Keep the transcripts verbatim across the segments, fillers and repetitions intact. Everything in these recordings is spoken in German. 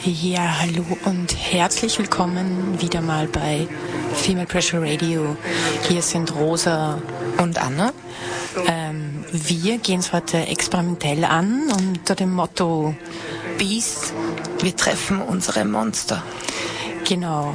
Ja, hallo und herzlich willkommen wieder mal bei Female Pressure Radio. Hier sind Rosa und Anna. Ähm, wir gehen es heute experimentell an unter dem Motto Beast, wir treffen unsere Monster. Genau.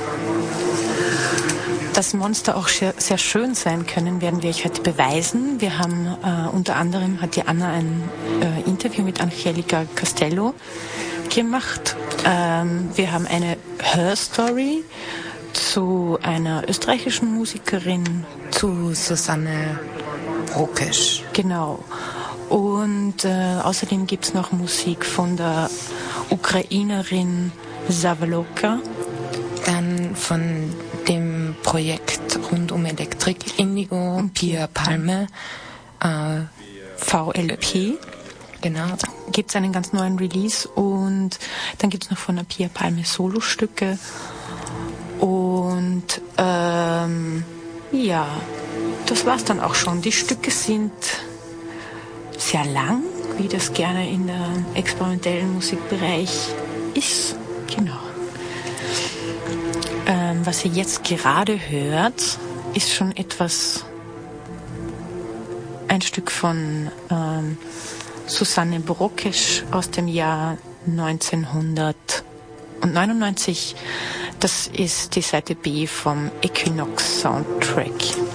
Dass Monster auch sehr, sehr schön sein können, werden wir euch heute beweisen. Wir haben äh, unter anderem, hat die Anna ein äh, Interview mit Angelica Castello gemacht. Ähm, wir haben eine Her-Story zu einer österreichischen Musikerin. Zu Susanne Brokesch. Genau. Und äh, außerdem gibt es noch Musik von der Ukrainerin Zavaloka. Dann von dem Projekt rund um Elektrik Indigo, Pia Palme, äh, V L P. Genau. Gibt es einen ganz neuen Release und dann gibt es noch von der Pia Palme Solostücke. Und ähm, ja, das war's dann auch schon. Die Stücke sind sehr lang, wie das gerne in der experimentellen Musikbereich ist. Genau. Ähm, was ihr jetzt gerade hört, ist schon etwas, ein Stück von ähm, Susanne Brokesch aus dem Jahr neunzehnhundertneunundneunzig. Das ist die Seite B vom Equinox Soundtrack.